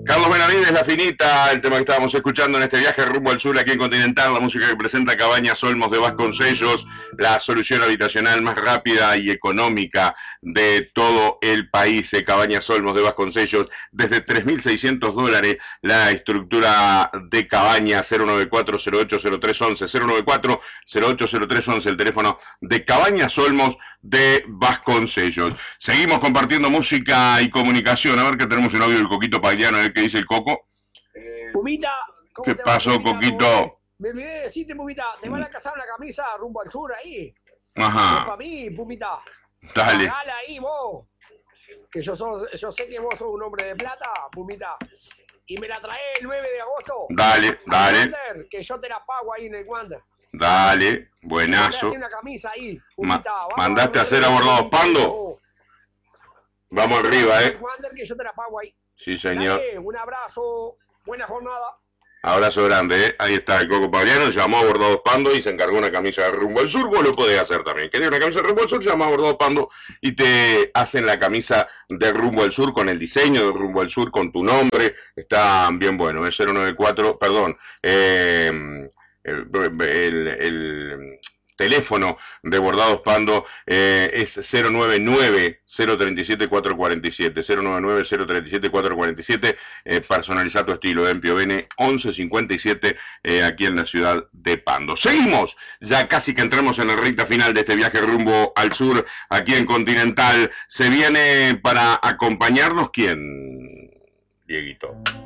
Carlos Benavides, La Finita, el tema que estábamos escuchando en este viaje rumbo al sur aquí en Continental, la música que presenta Cabañas Olmos de Vasconcellos, la solución habitacional más rápida y económica de todo el país. Cabañas Olmos de Vasconcellos, desde $3.600, la estructura de cabaña. 094-080311, 094-080311, el teléfono de Cabañas Olmos de Vasconcellos. Seguimos compartiendo música y comunicación. A ver que tenemos un audio del Coquito Pagliano, a ver qué dice el Coco. Pumita, ¿qué pasó, Pumita, Coquito? Me olvidé de decirte, Pumita, te van a casar una camisa rumbo al sur ahí. Ajá. Es para mí, Pumita. Dale. Pagala ahí vos. Que yo sé que vos sos un hombre de plata, Pumita. Y me la traes el 9 de agosto. Dale, dale. Wander, que yo te la pago ahí en el Wander. Dale, buenazo. Una camisa ahí, Pumita. ¿Mandaste a hacer abordados Pando? Vamos arriba, Wander, que yo te la pago ahí. Sí, señor. Dale, un abrazo, buena jornada. Abrazo grande, Ahí está el Coco Pagliano, llamó a Bordados Pando y se encargó una camisa de Rumbo al Sur. Vos lo podés hacer también. ¿Querés una camisa de Rumbo al Sur? Llama a Bordados Pando y te hacen la camisa de Rumbo al Sur con el diseño de Rumbo al Sur, con tu nombre. Está bien bueno, es 094, perdón, el teléfono de Bordados Pando es 099-037-447, 099-037-447, personaliza tu estilo, Empio Bene 1157, aquí en la ciudad de Pando. Seguimos, ya casi que entramos en la recta final de este viaje rumbo al sur, aquí en Continental. Se viene para acompañarnos, ¿quién, Dieguito?